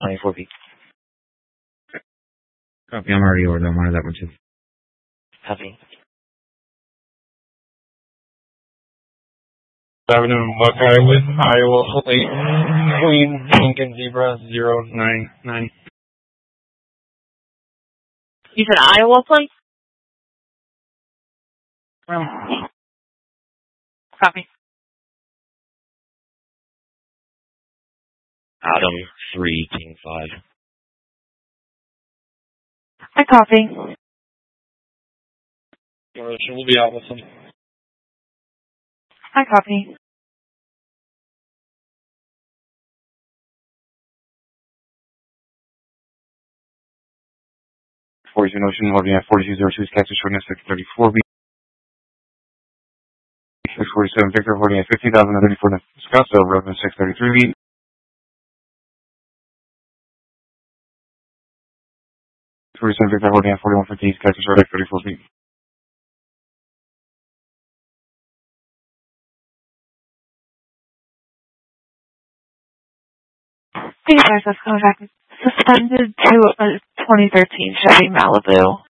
24 feet. Copy, I'm already ordered. I'm on that one too. Copy. Avenue Buckeye with Iowa Plate, Queen, Lincoln Zebra 099. You said Iowa plate? Copy. Adam 3, King 5. I copy. We'll be out with them. I copy. Forty-two Ocean, loading at 4202, Cactus shortness 634 B. 647 Victor, holding at 15,034 Scottsdale, Road 633 B. 47 Victor, holding at 4150 Cactus Road 34 feet. These access contract is suspended to a 2013 Chevy Malibu.